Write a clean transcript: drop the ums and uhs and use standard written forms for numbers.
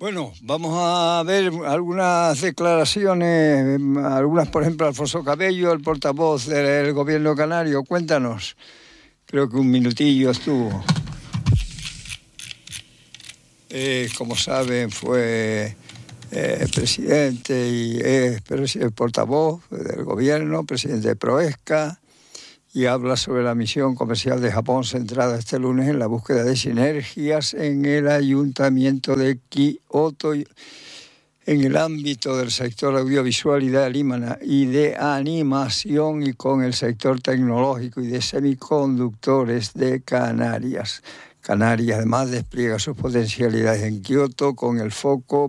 Bueno, vamos a ver algunas declaraciones, algunas, por ejemplo, Alfonso Cabello, el portavoz del gobierno canario. Cuéntanos. Creo que un minutillo estuvo. Como saben, fue presidente y es el portavoz del gobierno, presidente de Proesca, y habla sobre la misión comercial de Japón centrada este lunes en la búsqueda de sinergias en el Ayuntamiento de Kioto en el ámbito del sector audiovisual y de animación y con el sector tecnológico y de semiconductores de Canarias. Canarias además despliega sus potencialidades en Kioto con el foco